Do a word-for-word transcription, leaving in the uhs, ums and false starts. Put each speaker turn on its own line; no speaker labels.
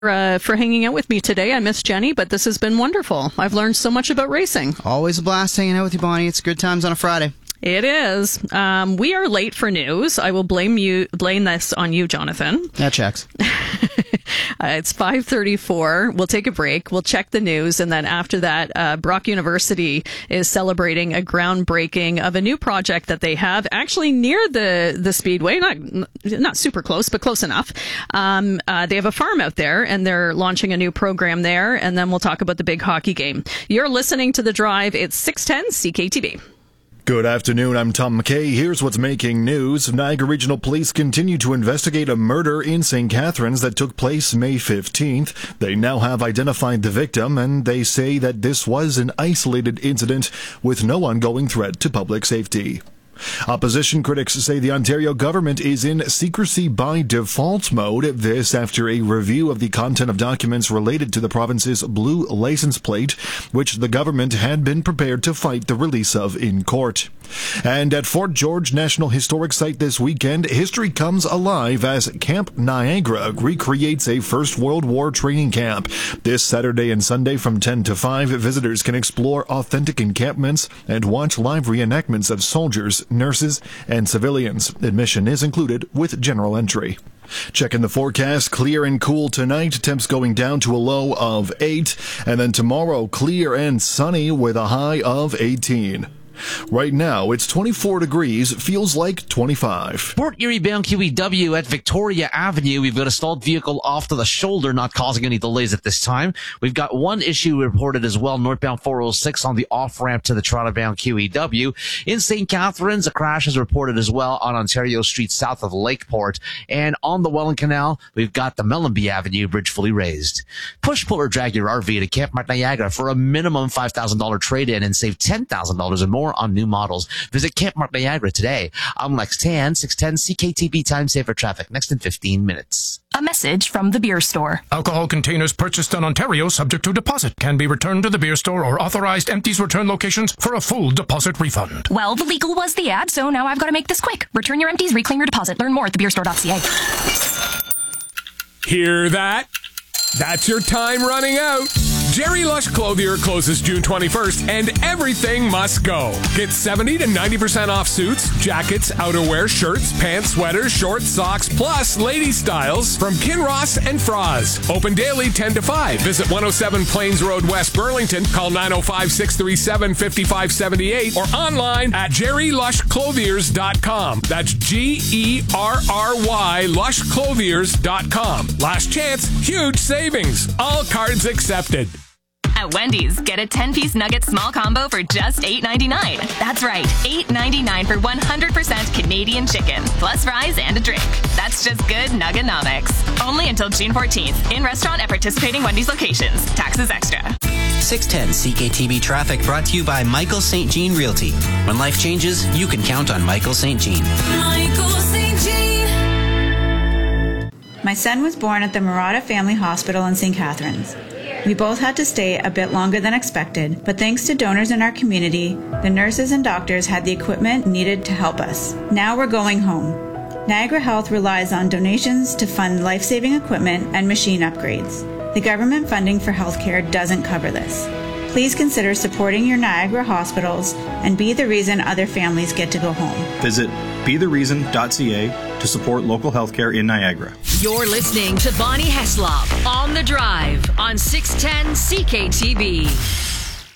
Uh, for hanging out with me today. I miss Jenny, but this has been wonderful. I've learned so much about racing.
Always a blast hanging out with you, Bonnie. It's good times on a Friday.
It is. Um, we are late for news. I will blame you, blame this on you, Jonathan.
That checks.
uh, it's five thirty-four. We'll take a break. We'll check the news. And then after that, uh, Brock University is celebrating a groundbreaking of a new project that they have actually near the, the Speedway. Not, not super close, but close enough. Um, uh, they have a farm out there and they're launching a new program there. And then we'll talk about the big hockey game. You're listening to The Drive. It's six ten C K T B.
Good afternoon, I'm Tom McKay. Here's what's making news. Niagara Regional Police continue to investigate a murder in Saint Catharines that took place May fifteenth. They now have identified the victim, and they say that this was an isolated incident with no ongoing threat to public safety. Opposition critics say the Ontario government is in secrecy by default mode. This after a review of the content of documents related to the province's blue license plate, which the government had been prepared to fight the release of in court. And at Fort George National Historic Site this weekend, history comes alive as Camp Niagara recreates a First World War training camp. This Saturday and Sunday from ten to five, visitors can explore authentic encampments and watch live reenactments of soldiers, nurses, and civilians. Admission is included with general entry. Checking the forecast, clear and cool tonight, temps going down to a low of eight, and then tomorrow clear and sunny with a high of eighteen. Right now, it's twenty-four degrees, feels like twenty-five.
Port Erie bound Q E W at Victoria Avenue. We've got a stalled vehicle off to the shoulder, not causing any delays at this time. We've got one issue reported as well, northbound four oh six on the off-ramp to the Toronto bound Q E W. In Saint Catharines, a crash is reported as well on Ontario Street south of Lakeport. And on the Welland Canal, we've got the Mellenby Avenue bridge fully raised. Push, pull, or drag your R V to Camp Mark Niagara for a minimum five thousand dollars trade-in and save ten thousand dollars or more on new models. Visit Camp Mark Niagara today. I'm Lex Tan, six ten C K T B time saver traffic. Next in fifteen minutes.
A message from the beer store.
Alcohol containers purchased in Ontario subject to deposit can be returned to the beer store or authorized empties return locations for a full deposit refund.
Well, the legal was the ad, so now I've got to make this quick. Return your empties, reclaim your deposit. Learn more at the beer store dot c a.
Hear that? That's your time running out. Jerry Lush Clothier closes June twenty-first, and everything must go. Get seventy to ninety percent off suits, jackets, outerwear, shirts, pants, sweaters, shorts, socks, plus lady styles from Kinross and Froz. Open daily ten to five. Visit one oh seven Plains Road, West Burlington. Call nine oh five, six three seven, five five seven eight or online at jerry lush clothiers dot com. That's G E R R Y lush clothiers dot com. Last chance, huge savings. All cards accepted.
At Wendy's, get a ten-piece nugget small combo for just eight ninety-nine. That's right, eight ninety-nine for one hundred percent Canadian chicken, plus fries and a drink. That's just good Nuggonomics. Only until June fourteenth. In restaurant at participating Wendy's locations. Taxes extra.
six ten C K T B traffic brought to you by Michael Saint Jean Realty. When life changes, you can count on Michael Saint Jean.
Michael Saint Jean.
My son was born at the Murata Family Hospital in Saint Catharines. We both had to stay a bit longer than expected, but thanks to donors in our community, the nurses and doctors had the equipment needed to help us. Now we're going home. Niagara Health relies on donations to fund life-saving equipment and machine upgrades. The government funding for healthcare doesn't cover this. Please consider supporting your Niagara hospitals and be the reason other families get to go home.
Visit be the reason dot c a to support local healthcare in Niagara.
You're listening to Bonnie Heslop on The Drive on six ten C K T B.